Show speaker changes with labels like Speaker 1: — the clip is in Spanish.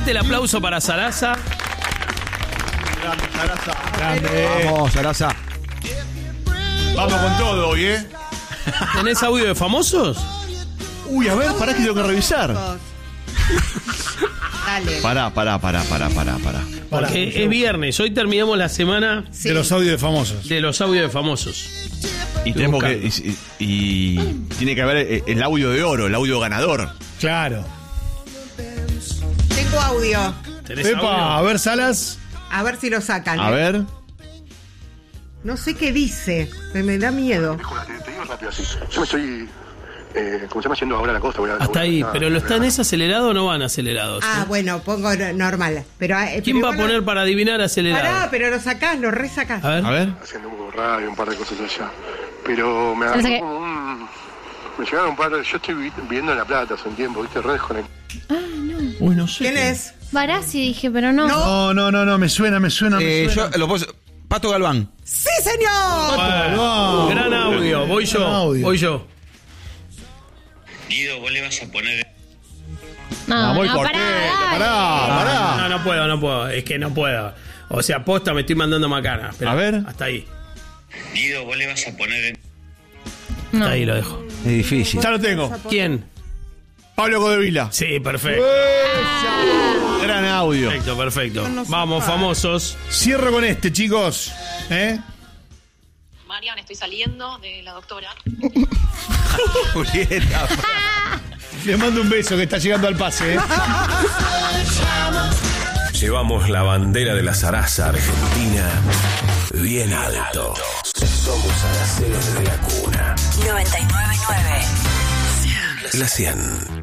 Speaker 1: Fuerte el aplauso para Sarasa.
Speaker 2: Grande.
Speaker 3: Vamos, Sarasa.
Speaker 2: Vamos con todo hoy, ¿eh?
Speaker 1: ¿Tenés audio de famosos?
Speaker 2: Uy, a ver, pará que tengo que revisar.
Speaker 4: Dale.
Speaker 2: Pará.
Speaker 1: Porque es viernes, hoy terminamos la semana
Speaker 4: Sí.
Speaker 5: De los audios de famosos.
Speaker 1: de los audios de famosos.
Speaker 2: Y tenemos
Speaker 1: buscando.
Speaker 2: que. Y tiene que haber el audio de oro, el audio ganador.
Speaker 5: Claro.
Speaker 4: Tengo audio.
Speaker 1: ¿Tenés
Speaker 5: Epa, a
Speaker 1: audio?
Speaker 5: ver, Salas.
Speaker 4: A ver si lo sacan.
Speaker 2: A ver.
Speaker 4: No sé qué dice, pero me da miedo.
Speaker 6: Te digo rápido así. Yo me estoy, como se llama, yendo ahora a la costa. Voy a
Speaker 1: Hasta ahí, pero ¿lo están es acelerado o no van acelerados?
Speaker 4: Ah, bueno, pongo normal. Pero,
Speaker 1: ¿Quién va a
Speaker 4: pero
Speaker 1: poner para adivinar acelerado?
Speaker 4: Pará, pero lo sacás, lo resacás.
Speaker 1: A ver.
Speaker 2: A ver.
Speaker 6: haciendo un poco de radio, un par de cosas allá. Pero me
Speaker 7: Parece que-
Speaker 6: agarró como un... Me llegaron un par de... Yo estoy viviendo en La Plata hace un tiempo, ¿viste? Re desconectado.
Speaker 2: Uy, no sé.
Speaker 4: ¿Quién es?
Speaker 7: Barassi dije, pero no.
Speaker 5: No, me suena.
Speaker 3: Yo lo puedo... Pato Galván.
Speaker 4: ¡Sí, señor!
Speaker 5: No.
Speaker 1: Gran audio, voy yo.
Speaker 5: Gran audio.
Speaker 1: Voy yo.
Speaker 8: Guido, vos le vas a poner...
Speaker 7: No,
Speaker 2: muy
Speaker 7: no,
Speaker 2: cortito,
Speaker 7: pará.
Speaker 1: No puedo. Es que no puedo. O sea, posta, me estoy mandando macana. Esperá,
Speaker 2: A ver.
Speaker 1: Hasta ahí.
Speaker 8: Guido, vos le vas a poner...
Speaker 7: No.
Speaker 1: Hasta ahí lo dejo.
Speaker 3: Es difícil.
Speaker 2: Ya lo tengo.
Speaker 1: ¿Quién?
Speaker 2: Pablo Codevila.
Speaker 1: Sí, perfecto.
Speaker 2: Gran audio.
Speaker 1: Perfecto.
Speaker 4: No sé
Speaker 1: Vamos,
Speaker 4: nada.
Speaker 1: famosos.
Speaker 5: Cierro con este, chicos.
Speaker 9: Marian, estoy saliendo de la doctora.
Speaker 3: Julieta.
Speaker 5: Les mando un beso que está llegando al pase.
Speaker 10: Llevamos la bandera de la zaraza argentina bien alto. Somos zaraceros desde la cuna.
Speaker 9: 99.9.
Speaker 10: La 100.